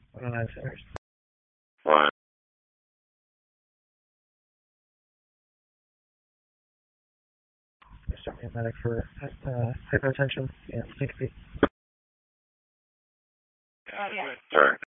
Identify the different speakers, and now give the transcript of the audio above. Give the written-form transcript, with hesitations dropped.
Speaker 1: 109 centers.
Speaker 2: One.
Speaker 1: Starting a medic for hypotension and syncope.
Speaker 2: Sorry.